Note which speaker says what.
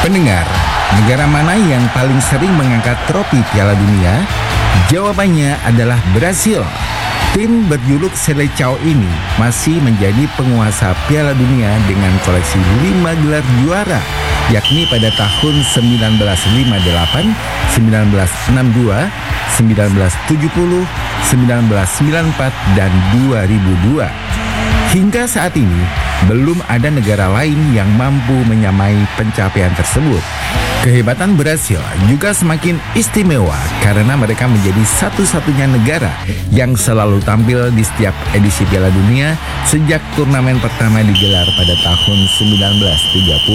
Speaker 1: Pendengar, negara mana yang paling sering mengangkat trofi Piala Dunia? Jawabannya adalah Brasil. Tim berjuluk Seleção ini masih menjadi penguasa Piala Dunia dengan koleksi 5 gelar juara, yakni pada tahun 1958, 1962, 1970, 1994, dan 2002. Hingga saat ini, belum ada negara lain yang mampu menyamai pencapaian tersebut. Kehebatan Brasil juga semakin istimewa karena mereka menjadi satu-satunya negara yang selalu tampil di setiap edisi Piala Dunia sejak turnamen pertama digelar pada tahun 1930.